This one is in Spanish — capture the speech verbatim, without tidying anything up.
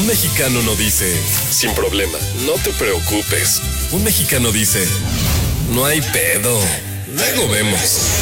Un mexicano no dice, sin problema, no te preocupes. Un mexicano dice, no hay pedo, luego vemos.